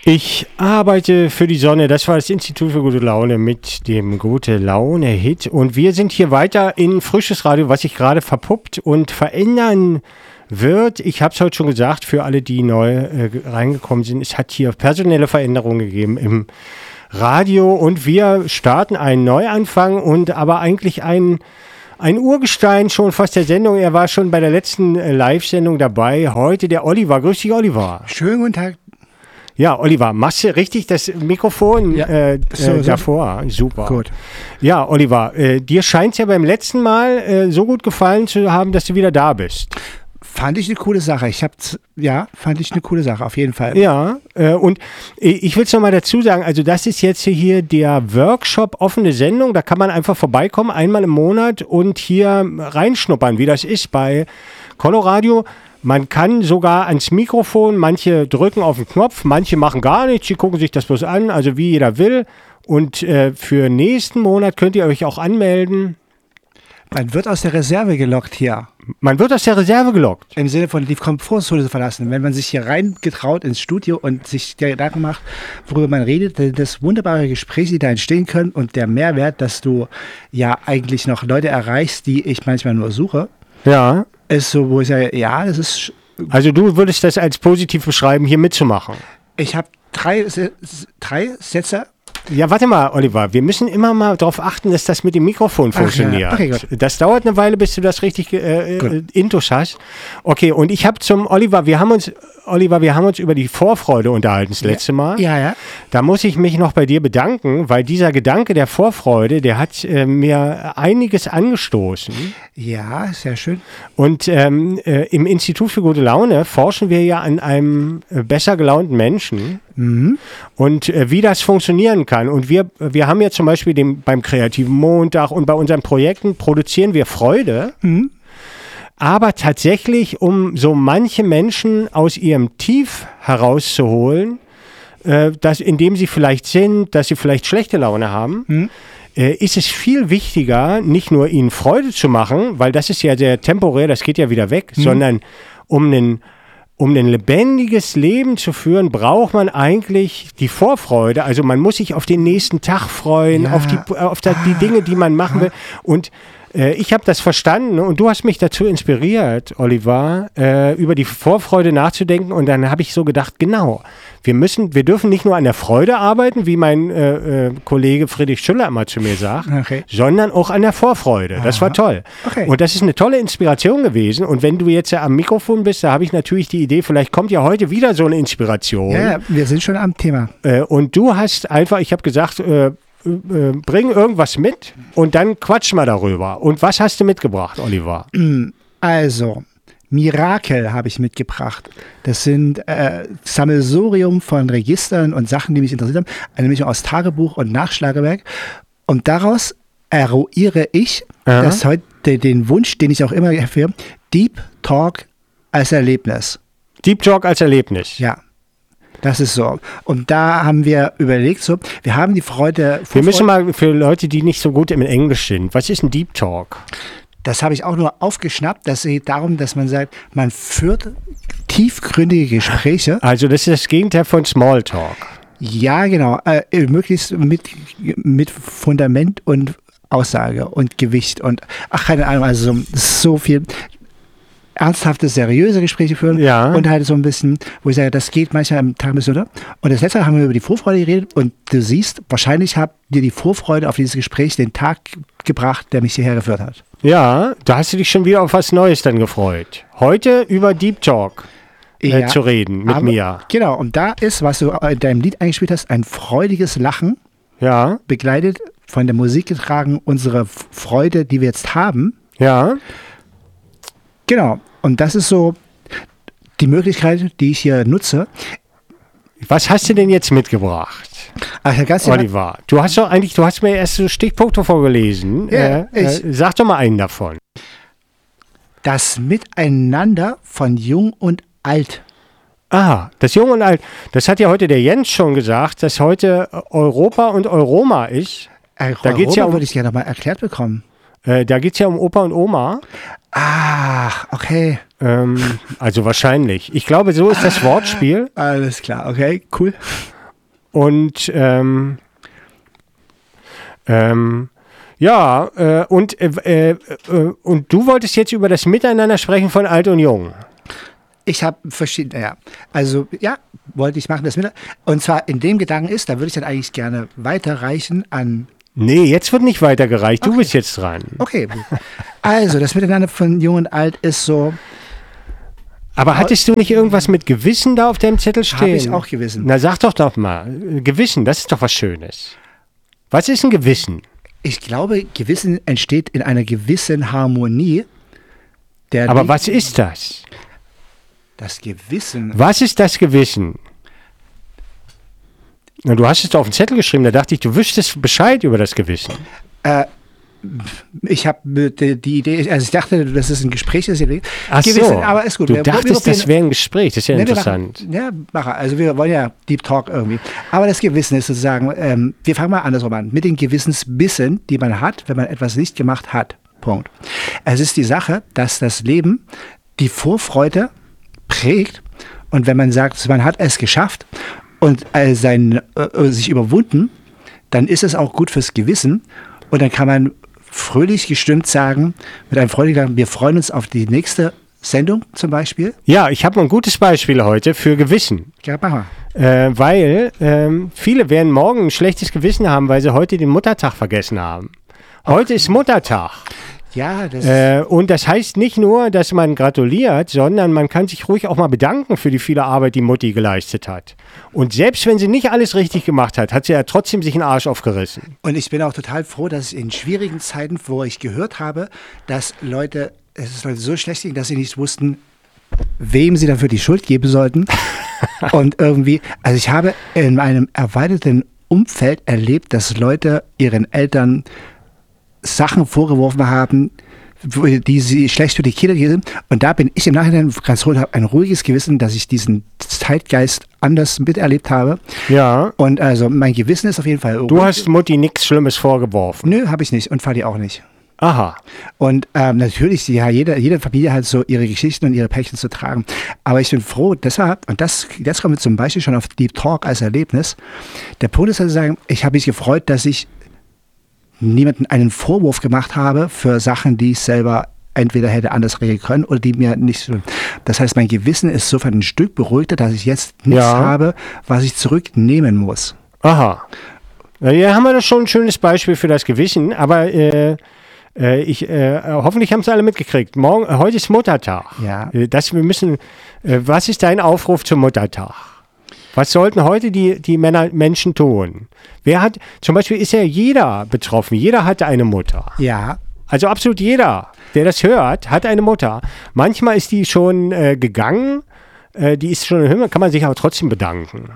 Ich arbeite für die Sonne. Das war das Institut für gute Laune mit dem Gute-Laune-Hit. Und wir sind hier weiter in frisches Radio, was sich gerade verpuppt und verändern wird. Ich habe es heute schon gesagt, für alle, die neu reingekommen sind, es hat hier personelle Veränderungen gegeben im Radio und wir starten einen Neuanfang und aber eigentlich ein Urgestein schon fast der Sendung. Er war schon bei der letzten Live-Sendung dabei. Heute der Oliver. Grüß dich, Oliver. Schönen guten Tag. Ja, Oliver, machst du richtig das Mikrofon davor? Super. Gut. Ja, Oliver, dir scheint es ja beim letzten Mal so gut gefallen zu haben, dass du wieder da bist. Fand ich eine coole Sache. Fand ich eine coole Sache, auf jeden Fall. Ja, und ich will es nochmal dazu sagen, also das ist jetzt hier der Workshop offene Sendung, da kann man einfach vorbeikommen, einmal im Monat und hier reinschnuppern, wie das ist bei Coloradio. Man kann sogar ans Mikrofon, manche drücken auf den Knopf, manche machen gar nichts, die gucken sich das bloß an, also wie jeder will. Und für nächsten Monat könnt ihr euch auch anmelden. Man wird aus der Reserve gelockt hier. Man wird aus der Reserve gelockt. Im Sinne von die Komfortzone zu verlassen. Wenn man sich hier reingetraut ins Studio und sich Gedanken macht, worüber man redet, das wunderbare Gespräche, die da entstehen können und der Mehrwert, dass du ja eigentlich noch Leute erreichst, die ich manchmal nur suche. Ja. Ist so, wo ich sage, ja, das ist... Also du würdest das als positiv beschreiben, hier mitzumachen. Ich habe drei Sätze. Ja, warte mal, Oliver, wir müssen immer mal darauf achten, dass das mit dem Mikrofon funktioniert. Ja. Okay, gut. Das dauert eine Weile, bis du das richtig intus hast. Okay, und ich habe zum Oliver, wir haben uns über die Vorfreude unterhalten das letzte Mal. Ja. Da muss ich mich noch bei dir bedanken, weil dieser Gedanke der Vorfreude, der hat mir einiges angestoßen. Ja, sehr schön. Und im Institut für gute Laune forschen wir ja an einem besser gelaunten Menschen und wie das funktionieren kann. Und wir haben ja zum Beispiel beim Kreativen Montag und bei unseren Projekten produzieren wir Freude. Aber tatsächlich, um so manche Menschen aus ihrem Tief herauszuholen, indem sie vielleicht sind, dass sie vielleicht schlechte Laune haben, ist es viel wichtiger, nicht nur ihnen Freude zu machen, weil das ist ja sehr temporär, das geht ja wieder weg, sondern um ein lebendiges Leben zu führen, braucht man eigentlich die Vorfreude. Also man muss sich auf den nächsten Tag freuen, auf die Dinge, die man machen will. Und ich habe das verstanden und du hast mich dazu inspiriert, Oliver, über die Vorfreude nachzudenken. Und dann habe ich so gedacht, genau, wir dürfen nicht nur an der Freude arbeiten, wie mein Kollege Friedrich Schüller immer zu mir sagt, sondern auch an der Vorfreude. Das war toll. Okay. Und das ist eine tolle Inspiration gewesen. Und wenn du jetzt ja am Mikrofon bist, da habe ich natürlich die Idee, vielleicht kommt ja heute wieder so eine Inspiration. Ja, wir sind schon am Thema. Und du hast einfach, ich habe gesagt, bring irgendwas mit und dann quatsch mal darüber. Und was hast du mitgebracht, Oliver? Also, Mirakel habe ich mitgebracht. Das sind Sammelsurium von Registern und Sachen, die mich interessiert haben. Eine Mischung aus Tagebuch und Nachschlagewerk. Und daraus eruiere ich dass heute den Wunsch, den ich auch immer erfahre, Deep Talk als Erlebnis. Deep Talk als Erlebnis? Ja. Das ist so. Und da haben wir überlegt, wir haben die Vorfreude. Wir müssen mal für Leute, die nicht so gut im Englisch sind, was ist ein Deep Talk? Das habe ich auch nur aufgeschnappt. Das geht darum, dass man sagt, man führt tiefgründige Gespräche. Also das ist das Gegenteil von Smalltalk. Ja, genau. Möglichst mit Fundament und Aussage und Gewicht und keine Ahnung, also so viel ernsthafte, seriöse Gespräche führen und halt so ein bisschen, wo ich sage, das geht manchmal am Tag ein bisschen unter. Und das letzte Mal haben wir über die Vorfreude geredet und du siehst, wahrscheinlich habt dir die Vorfreude auf dieses Gespräch den Tag gebracht, der mich hierher geführt hat. Ja, da hast du dich schon wieder auf was Neues dann gefreut. Heute über Deep Talk zu reden mit mir. Genau, und da ist, was du in deinem Lied eingespielt hast, ein freudiges Lachen, begleitet von der Musik getragen, unsere Freude, die wir jetzt haben. Ja. Genau, und das ist so die Möglichkeit, die ich hier nutze. Was hast du denn jetzt mitgebracht, Oliver? Du hast mir erst so Stichpunkte vorgelesen. Ja, sag doch mal einen davon. Das Miteinander von Jung und Alt. Das Jung und Alt. Das hat ja heute der Jens schon gesagt, dass heute Europa und Euroma ist. Da geht's ja würde ich gerne mal erklärt bekommen. Da geht es ja um Opa und Oma. Okay. Also wahrscheinlich. Ich glaube, so ist das Wortspiel. Alles klar, okay, cool. Und und du wolltest jetzt über das Miteinander sprechen von Alt und Jung. Ich habe verschiedene, ja. Also, ja, wollte ich machen, das mit. Und zwar in dem Gedanken ist, da würde ich dann eigentlich gerne weiterreichen an. Nee, jetzt wird nicht weitergereicht. Du bist jetzt dran. Okay. Also, das Miteinander von Jung und Alt ist so. Aber hattest du nicht irgendwas mit Gewissen da auf deinem Zettel stehen? Habe ich auch Gewissen. Na, sag doch mal. Gewissen, das ist doch was Schönes. Was ist ein Gewissen? Ich glaube, Gewissen entsteht in einer gewissen Harmonie. Aber was ist das? Das Gewissen. Was ist das Gewissen? Na, du hast es doch auf den Zettel geschrieben, da dachte ich, du wüsstest Bescheid über das Gewissen. Ich habe die Idee, also ich dachte, das ist ein Gespräch. Das Ach Gewissen, so, aber ist gut. Du dachtest, das wäre ein Gespräch, das ist ja interessant. Also wir wollen ja Deep Talk irgendwie. Aber das Gewissen ist sozusagen, wir fangen mal andersrum an, mit den Gewissensbissen, die man hat, wenn man etwas nicht gemacht hat. Punkt. Es ist die Sache, dass das Leben die Vorfreude prägt und wenn man sagt, man hat es geschafft und sich überwunden, dann ist es auch gut fürs Gewissen und dann kann man fröhlich gestimmt sagen, mit einem freudigen Gedanken, wir freuen uns auf die nächste Sendung zum Beispiel. Ja, ich habe ein gutes Beispiel heute für Gewissen. Ja, mach mal. Weil viele werden morgen ein schlechtes Gewissen haben, weil sie heute den Muttertag vergessen haben. Heute ist Muttertag. Ja, das und das heißt nicht nur, dass man gratuliert, sondern man kann sich ruhig auch mal bedanken für die viele Arbeit, die Mutti geleistet hat. Und selbst wenn sie nicht alles richtig gemacht hat, hat sie ja trotzdem sich einen Arsch aufgerissen. Und ich bin auch total froh, dass in schwierigen Zeiten, wo ich gehört habe, dass es Leute so schlecht ging, dass sie nicht wussten, wem sie dafür die Schuld geben sollten. Und irgendwie, also ich habe in meinem erweiterten Umfeld erlebt, dass Leute ihren Eltern Sachen vorgeworfen haben, die sie schlecht für die Kinder sind. Und da bin ich im Nachhinein ganz froh, habe ein ruhiges Gewissen, dass ich diesen Zeitgeist anders miterlebt habe. Ja. Und also mein Gewissen ist auf jeden Fall ruhig. Du hast Mutti nichts Schlimmes vorgeworfen? Nö, habe ich nicht und Vati auch nicht. Aha. Und natürlich, ja, jede Familie hat so ihre Geschichten und ihre Päckchen zu tragen. Aber ich bin froh, deshalb, und jetzt kommen wir zum Beispiel schon auf Deep Talk als Erlebnis. Der Punkt ist also sagen, ich habe mich gefreut, dass ich niemanden einen Vorwurf gemacht habe für Sachen, die ich selber entweder hätte anders regeln können oder die mir nicht. Das heißt, mein Gewissen ist sofort ein Stück beruhigter, dass ich jetzt nichts habe, was ich zurücknehmen muss. Aha. Ja, haben wir das schon ein schönes Beispiel für das Gewissen, aber hoffentlich haben es alle mitgekriegt. Heute ist Muttertag. Ja. Was ist dein Aufruf zum Muttertag? Was sollten heute die Menschen tun? Zum Beispiel ist ja jeder betroffen. Jeder hat eine Mutter. Ja. Also absolut jeder, der das hört, hat eine Mutter. Manchmal ist die schon gegangen, die ist schon im Himmel, kann man sich aber trotzdem bedanken.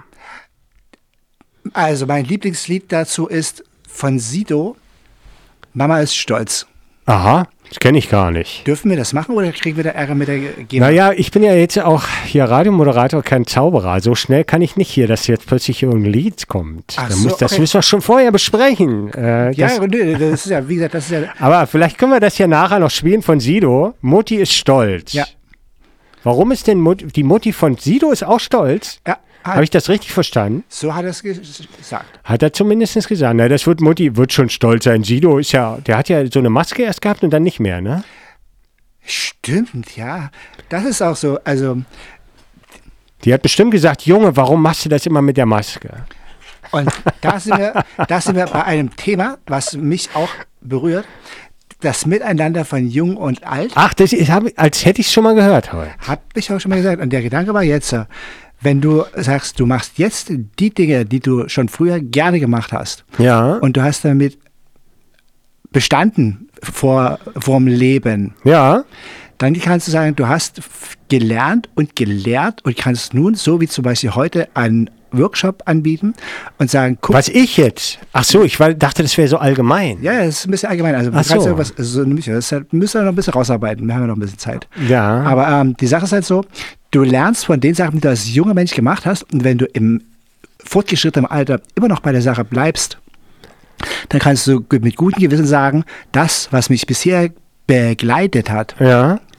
Also mein Lieblingslied dazu ist von Sido, Mama ist stolz. Aha, das kenne ich gar nicht. Dürfen wir das machen oder kriegen wir da Ärger mit der GEMA? Naja, ich bin ja jetzt auch hier Radiomoderator, kein Zauberer. So schnell kann ich nicht hier, dass jetzt plötzlich irgendein Lied kommt. Das müssen wir schon vorher besprechen. Das ist ja, wie gesagt, das ist ja... Aber vielleicht können wir das ja nachher noch spielen von Sido. Mutti ist stolz. Ja. Warum ist denn die Mutti von Sido ist auch stolz? Ja. Habe ich das richtig verstanden? So hat er es gesagt. Hat er zumindest gesagt. Na, Mutti wird schon stolz sein. Sido der hat ja so eine Maske erst gehabt und dann nicht mehr, ne? Stimmt, ja. Das ist auch so, also... Die hat bestimmt gesagt, Junge, warum machst du das immer mit der Maske? Und da sind wir bei einem Thema, was mich auch berührt. Das Miteinander von Jung und Alt. Ach, als hätte ich es schon mal gehört heute. Hab ich auch schon mal gesagt. Und der Gedanke war jetzt... Wenn du sagst, du machst jetzt die Dinge, die du schon früher gerne gemacht hast, ja, und du hast damit bestanden vorm Leben, ja, dann kannst du sagen, du hast gelernt und gelehrt und kannst nun, so wie zum Beispiel heute, einen Workshop anbieten und sagen, guck. Was ich jetzt? Ach so, ich dachte, das wäre so allgemein. Ja, das ist ein bisschen allgemein. Also, das müssen wir noch ein bisschen rausarbeiten. Wir haben ja noch ein bisschen Zeit. Ja. Aber die Sache ist halt so, du lernst von den Sachen, die du als junger Mensch gemacht hast, und wenn du im fortgeschrittenen Alter immer noch bei der Sache bleibst, dann kannst du mit gutem Gewissen sagen, das, was mich bisher begleitet hat, ja,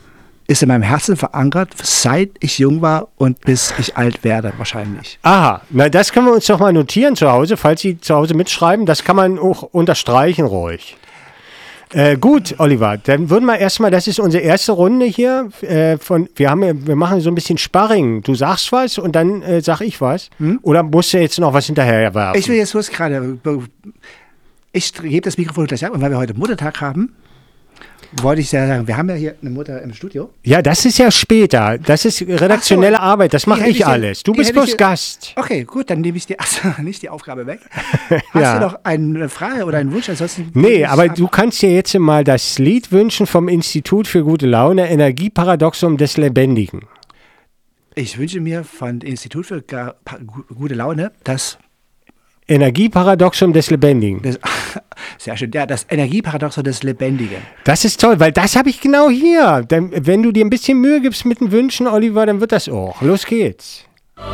ist in meinem Herzen verankert, seit ich jung war und bis ich alt werde, wahrscheinlich. Aha, na das können wir uns doch mal notieren zu Hause, falls Sie zu Hause mitschreiben. Das kann man auch unterstreichen ruhig. Gut, Oliver, dann würden wir erstmal, das ist unsere erste Runde hier. Wir machen so ein bisschen Sparring. Du sagst was und dann sag ich was. Oder musst du jetzt noch was hinterher werfen? Ich will jetzt bloß gerade, ich gebe das Mikrofon gleich ab und weil wir heute Muttertag haben, wollte ich ja sagen, wir haben ja hier eine Mutter im Studio. Ja, das ist ja später. Das ist redaktionelle Arbeit. Das mache ich alles. Du bist bloß Gast. Okay, gut, dann nehme ich dir nicht die Aufgabe weg. Hast du noch eine Frage oder einen Wunsch? Ansonsten nee, aber du kannst dir jetzt mal das Lied wünschen vom Institut für gute Laune, Energieparadoxum des Lebendigen. Ich wünsche mir von Institut für gute Laune das Energieparadoxum des Lebendigen. Sehr schön. Ja, das Energieparadoxum des Lebendigen. Das ist toll, weil das habe ich genau hier. Denn wenn du dir ein bisschen Mühe gibst mit den Wünschen, Oliver, dann wird das auch. Los geht's.